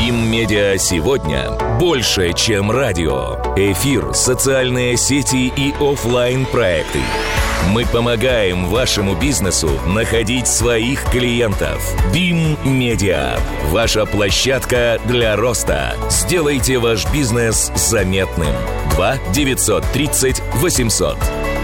БИМ-медиа сегодня больше, чем радио. Эфир, социальные сети и офлайн проекты. Мы помогаем вашему бизнесу находить своих клиентов. БИМ-медиа. Ваша площадка для роста. Сделайте ваш бизнес заметным. 2 930 800.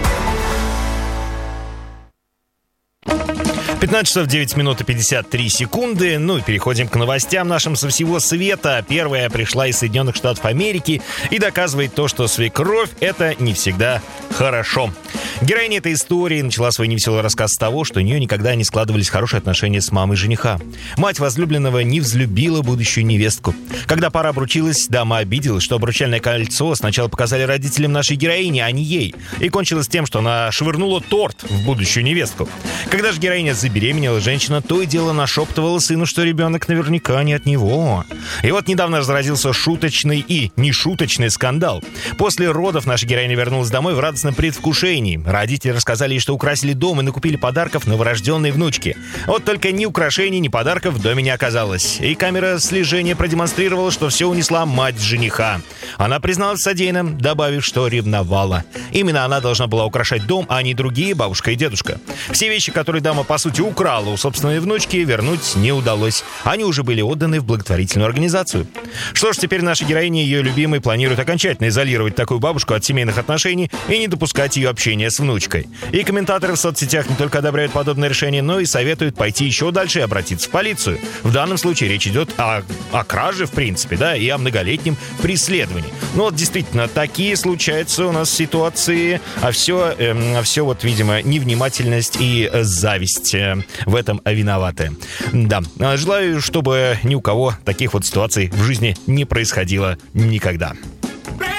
15 часов 9 минут и 53 секунды. Ну и переходим к новостям нашим со всего света. Первая пришла из Соединенных Штатов Америки и доказывает то, что свекровь — это не всегда хорошо. Героиня этой истории начала свой невеселый рассказ с того, что у нее никогда не складывались хорошие отношения с мамой жениха. Мать возлюбленного не взлюбила будущую невестку. Когда пара обручилась, дама обиделась, что обручальное кольцо сначала показали родителям нашей героини, а не ей. И кончилось тем, что она швырнула торт в будущую невестку. Когда же героиня забеременела, женщина то и дело нашептывала сыну, что ребенок наверняка не от него. И вот недавно разразился шуточный и нешуточный скандал. После родов наша героиня вернулась домой в радостном предвкушении. Родители рассказали ей, что украсили дом и накупили подарков новорожденной внучке. Вот только ни украшений, ни подарков в доме не оказалось. И камера слежения продемонстрировала, что все унесла мать жениха. Она призналась в содеянном, добавив, что ревновала. Именно она должна была украшать дом, а не другие, бабушка и дедушка. Все вещи, которые дама, по сути, украла у собственной внучки, вернуть не удалось. Они уже были отданы в благотворительную организацию. Что ж, теперь наша героиня и ее любимый планируют окончательно изолировать такую бабушку от семейных отношений и не допускать ее общения с внучкой. И комментаторы в соцсетях не только одобряют подобное решение, но и советуют пойти еще дальше и обратиться в полицию. В данном случае речь идет о краже, в принципе, да, и о многолетнем преследовании. Ну вот действительно, такие случаются у нас ситуации, а все вот, видимо, невнимательность и зависть в этом виноваты. Да, желаю, чтобы ни у кого таких вот ситуаций в жизни не происходило никогда.